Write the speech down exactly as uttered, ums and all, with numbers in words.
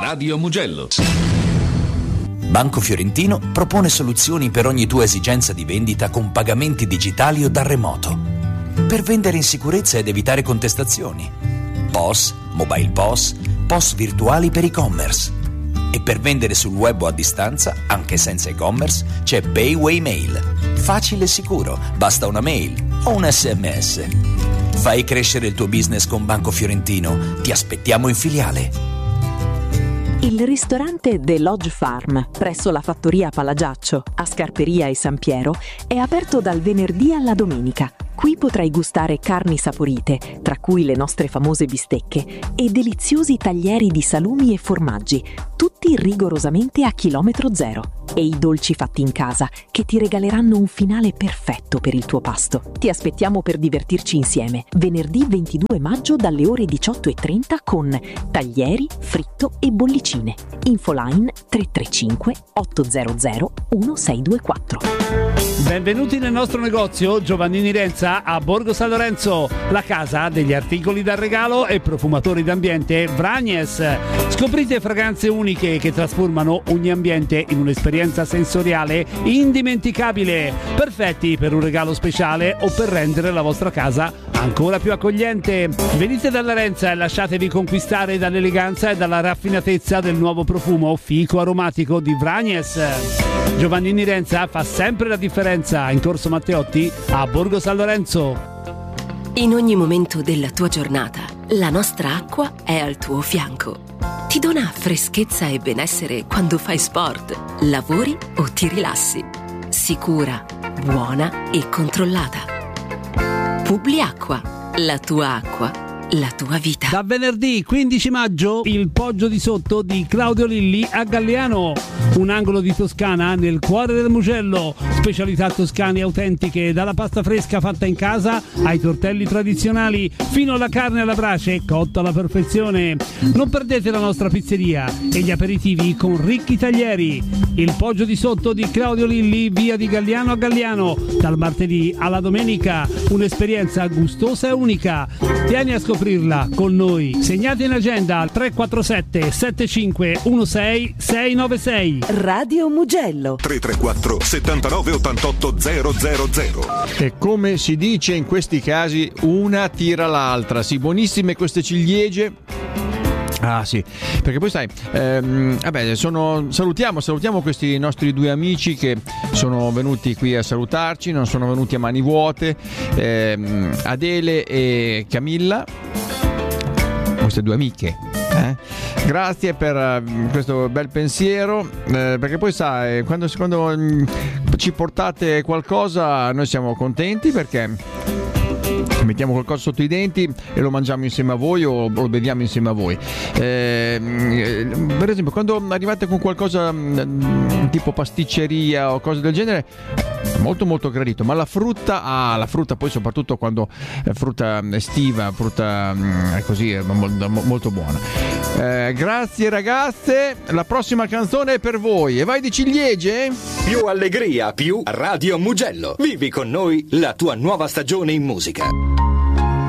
Radio Mugello. Banco Fiorentino propone soluzioni per ogni tua esigenza di vendita con pagamenti digitali o da remoto. Per vendere in sicurezza ed evitare contestazioni. P O S, Mobile P O S, P O S virtuali per e-commerce. E per vendere sul web o a distanza, anche senza e-commerce, c'è Payway Mail. Facile e sicuro, basta una mail o un esse emme esse. Fai crescere il tuo business con Banco Fiorentino. Ti aspettiamo in filiale. Il ristorante The Lodge Farm, presso la fattoria Palagiaccio, a Scarperia e San Piero, è aperto dal venerdì alla domenica. Qui potrai gustare carni saporite, tra cui le nostre famose bistecche, e deliziosi taglieri di salumi e formaggi, tutti rigorosamente a chilometro zero. E i dolci fatti in casa, che ti regaleranno un finale perfetto per il tuo pasto. Ti aspettiamo per divertirci insieme, venerdì ventidue maggio dalle ore diciotto e trenta con taglieri, fritto e bollicine. Infoline tre tre cinque otto zero zero uno sei due quattro. Benvenuti nel nostro negozio Giovannini Renza a Borgo San Lorenzo, la casa degli articoli da regalo e profumatori d'ambiente Vragnes. Scoprite fragranze uniche che trasformano ogni ambiente in un'esperienza sensoriale indimenticabile, perfetti per un regalo speciale o per rendere la vostra casa ancora più accogliente. Venite dalla Renza e lasciatevi conquistare dall'eleganza e dalla raffinatezza del nuovo profumo fico aromatico di Vragnes. Giovannini Renza fa sempre la differenza in Corso Matteotti a Borgo San Lorenzo. In ogni momento della tua giornata, la nostra acqua è al tuo fianco. Ti dona freschezza e benessere quando fai sport, lavori o ti rilassi. Sicura, buona e controllata. Publiacqua, la tua acqua, la tua vita. Da venerdì quindici maggio il Poggio di Sotto di Claudio Lilli a Galliano, un angolo di Toscana nel cuore del Mugello. Specialità toscane autentiche, dalla pasta fresca fatta in casa ai tortelli tradizionali, fino alla carne alla brace cotta alla perfezione. Non perdete la nostra pizzeria e gli aperitivi con ricchi taglieri. Il Poggio di Sotto di Claudio Lilli, via di Galliano a Galliano, dal martedì alla domenica, un'esperienza gustosa e unica. Vieni a scoprirla con noi. Segnate in agenda al tre quattro sette sette cinque uno sei sei nove sei. Radio Mugello tre tre quattro settantanove ottantotto zero zero zero. E come si dice in questi casi, una tira l'altra. Sì, buonissime queste ciliegie. Ah sì, perché poi sai, ehm, vabbè, sono, salutiamo, salutiamo questi nostri due amici che sono venuti qui a salutarci, non sono venuti a mani vuote, ehm, Adele e Camilla, queste due amiche. Eh? Grazie per uh, questo bel pensiero, eh, perché poi sai, quando, quando um, ci portate qualcosa noi siamo contenti, perché mettiamo qualcosa sotto i denti e lo mangiamo insieme a voi o lo beviamo insieme a voi. Eh, per esempio, quando arrivate con qualcosa mh, tipo pasticceria o cose del genere, molto molto gradito. Ma la frutta, ah, la frutta poi soprattutto quando è frutta estiva, frutta mh, così, è molto, molto buona. Eh, grazie ragazze, la prossima canzone è per voi. E vai di ciliegie? Più allegria, più Radio Mugello. Vivi con noi la tua nuova stagione in musica.